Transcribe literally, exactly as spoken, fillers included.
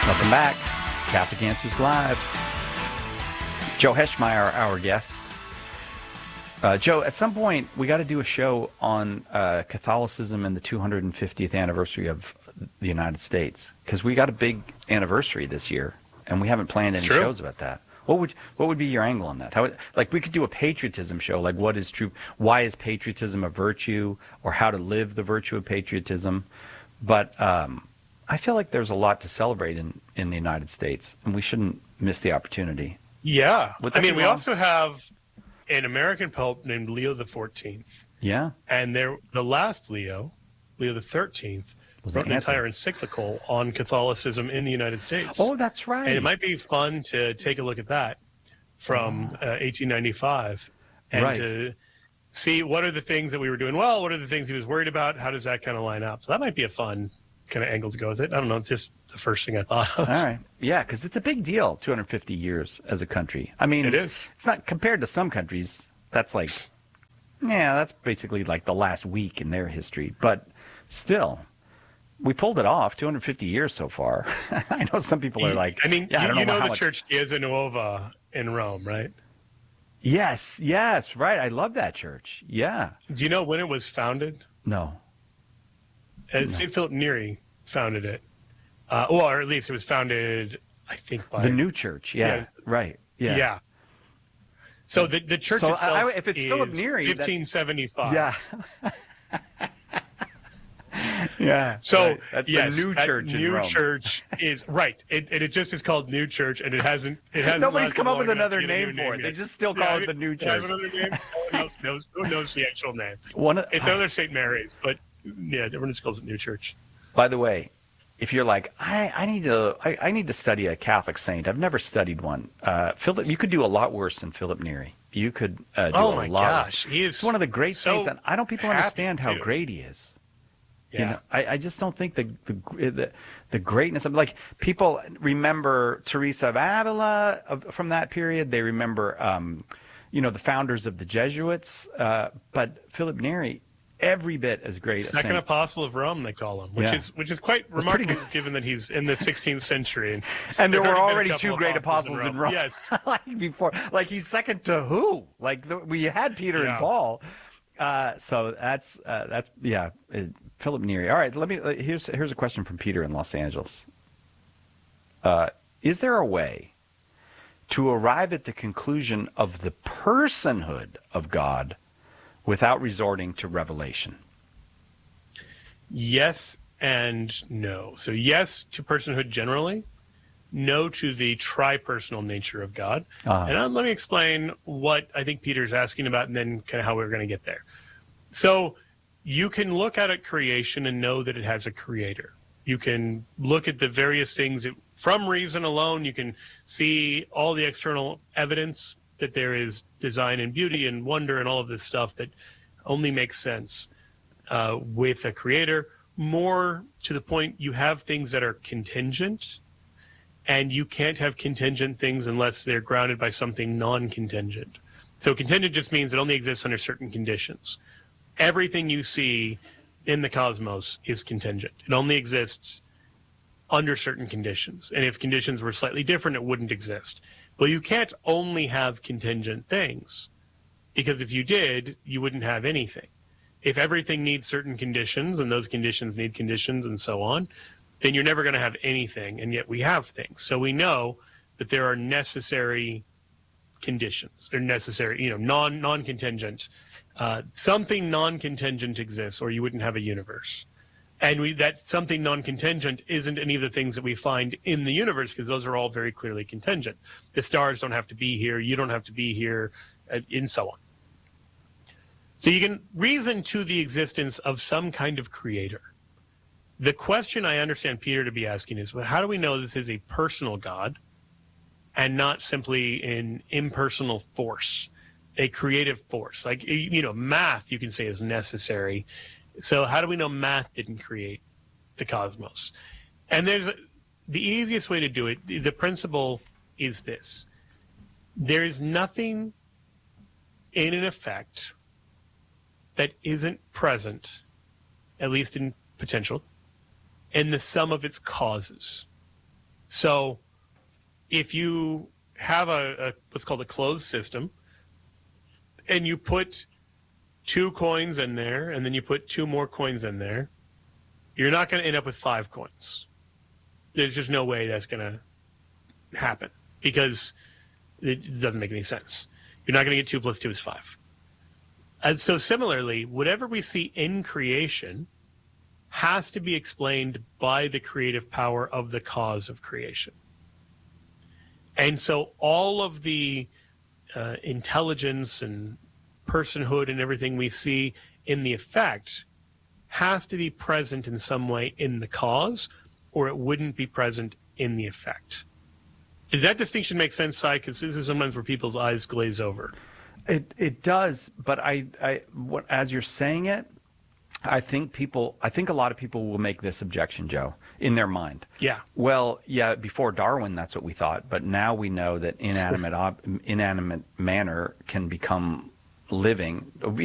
Welcome back. Catholic Answers Live. Joe Heschmeyer, our guest. Uh, Joe, at some point, we got to do a show on uh, Catholicism and the two hundred fiftieth anniversary of the United States, because we got a big anniversary this year, and we haven't planned any shows about that. What would what would be your angle on that? How, like, we could do a patriotism show, like what is true, why is patriotism a virtue, or how to live the virtue of patriotism. But um, I feel like there's a lot to celebrate in, in the United States, and we shouldn't miss the opportunity. Yeah. Would I that be mean, we wrong? also have an American Pope named Leo the fourteenth. Yeah. And there, the last Leo, Leo the thirteenth, Was wrote an an anti- entire encyclical on Catholicism in the United States. Oh, that's right. And it might be fun to take a look at that from uh, eighteen ninety-five and Right. to see what are the things that we were doing well, what are the things he was worried about, how does that kind of line up. So that might be a fun kind of angle to go with it. I don't know. It's just the first thing I thought of. All right. Yeah, because it's a big deal, two hundred fifty years as a country. I mean, It is. It's not compared to some countries. That's like, yeah, that's basically like the last week in their history. But still, we pulled it off, two hundred fifty years so far. I know some people are like, I mean, yeah, I you, don't know, you know how the much... Church Chiesa Nuova in Rome, right? Yes, yes, right. I love that church. Yeah. Do you know when it was founded? No. Uh, Saint Philip Neri founded it. Uh, well, or at least it was founded, I think, by The new church. Yeah. Yeah. Right. Yeah. Yeah. So the the church So, I- itself I- if it's is Philip Neri, that- fifteen seventy-five. Yeah. Yeah. So right. That's yes, the new that church in new Rome. church is right. It, and it just is called New Church, and it hasn't. It hasn't. Nobody's lasted come up with long enough another to get a name new for it. They yet. just still call it the New it has Church. another name. No one knows, who knows the actual name. One of, It's another Saint Mary's, but yeah, everyone just calls it New Church. By the way, if you're like, I, I need to, I, I need to study a Catholic saint. I've never studied one. Uh, Philip, you could do a lot worse than Philip Neri. You could uh, do Oh a my lot. gosh, he is He's one of the great so saints, and I don't people happy, understand how too. great he is. Yeah. You know, I, I just don't think the, the the the greatness of, like, people remember Teresa of Avila of, from that period. They remember, um, you know, the founders of the Jesuits. Uh, but Philip Neri, every bit as great. a Second saint. apostle of Rome, they call him, which Yeah. is which is quite pretty remarkable good. given that he's in the sixteenth century. And, And there there've were already been a already two couple great apostles in Rome. Yes. like before, like he's second to who? Like the, we had Peter Yeah. and Paul. Uh, so that's uh, that's yeah, uh, Philip Neri. All right, let me. Uh, here's here's a question from Peter in Los Angeles. Uh, is there a way to arrive at the conclusion of the personhood of God without resorting to revelation? Yes and no. So yes to personhood generally, no to the tri-personal nature of God. Uh-huh. And um, let me explain what I think Peter's asking about and then kind of how we're going to get there. So you can look out at creation and know that it has a creator. You can look at the various things that, from reason alone, you can see all the external evidence that there is design and beauty and wonder and all of this stuff that only makes sense uh, with a creator. More to the point, you have things that are contingent, and you can't have contingent things unless they're grounded by something non-contingent. So contingent just means it only exists under certain conditions. Everything you see in the cosmos is contingent. It only exists under certain conditions. And if conditions were slightly different, it wouldn't exist. But you can't only have contingent things, because if you did, you wouldn't have anything. If everything needs certain conditions, and those conditions need conditions and so on, then you're never going to have anything, and yet we have things. So we know that there are necessary conditions. They're necessary, you know, non, non-contingent. Uh, something non-contingent exists, or you wouldn't have a universe. And we, that something non-contingent isn't any of the things that we find in the universe, because those are all very clearly contingent. The stars don't have to be here, you don't have to be here, uh, and so on. So you can reason to the existence of some kind of creator. The question I understand Peter to be asking is, well, how do we know this is a personal God and not simply an impersonal force, a creative force? Like, you know, math, you can say, is necessary. So how do we know math didn't create the cosmos? And there's a, the easiest way to do it, the, the principle is this. There is nothing in an effect that isn't present, at least in potential, in the sum of its causes. So if you have a, a what's called a closed system, and you put two coins in there, and then you put two more coins in there, you're not going to end up with five coins. There's just no way that's going to happen because it doesn't make any sense. You're not going to get two plus two is five. And so similarly, whatever we see in creation has to be explained by the creative power of the cause of creation. And so all of the uh, intelligence and personhood and everything we see in the effect has to be present in some way in the cause, or it wouldn't be present in the effect. Does that distinction make sense, Si? Because this is sometimes where people's eyes glaze over. It it does, but I, I what, as you're saying it, I think people, I think a lot of people will make this objection, Joe, in their mind. Yeah. Well, yeah, before Darwin, that's what we thought, but now we know that inanimate ob, inanimate matter can become living.